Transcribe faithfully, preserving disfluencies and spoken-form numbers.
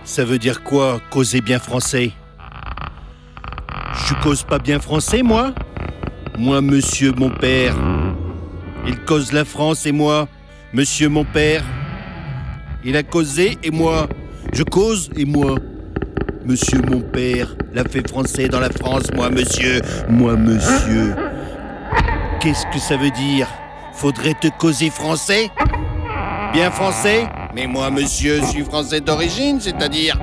Ça veut dire quoi, causer bien français? Je cause pas bien français, moi? Moi, monsieur mon père. Il cause la France et moi, monsieur mon père. Il a causé et moi, je cause et moi. Monsieur mon père l'a fait français dans la France, moi monsieur, moi monsieur. Qu'est-ce que ça veut dire? Faudrait te causer français? Bien français? Mais moi monsieur, je suis français d'origine, c'est-à-dire...